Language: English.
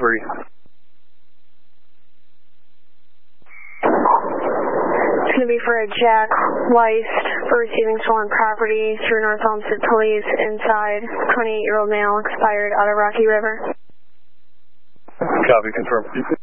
free. It's going to be for a Jack Weist for receiving stolen property through North Olmsted Police inside 28-year-old male expired out of Rocky River. Copy, confirm.